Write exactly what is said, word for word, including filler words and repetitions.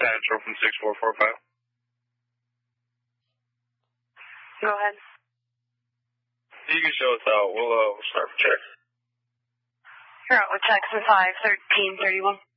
Central from six four four five. Go ahead. You can show us out. We'll, uh, we'll start the check. You're out with Texas five thirteen thirty-one.